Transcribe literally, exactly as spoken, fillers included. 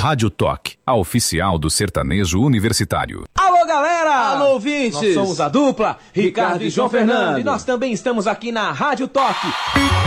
Rádio Toque, a oficial do sertanejo universitário. Alô, galera! Alô, ouvintes! Nós somos a dupla Ricardo e João Fernando. E nós também estamos aqui na Rádio Toque.